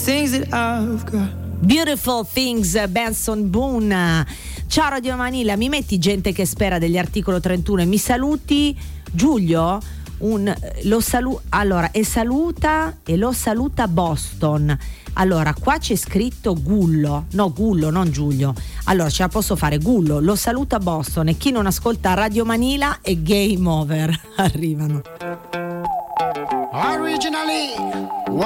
things that I've got. Beautiful Things, Benson Boone. Ciao Radio Manila, mi metti gente che spera degli articolo 31 e mi saluti Giulio? Allora, e lo saluta Boston. Allora, qua c'è scritto Gullo, non Giulio. Allora, ce la posso fare, Gullo, lo saluta Boston, e chi non ascolta Radio Manila è game over. Arrivano. Originally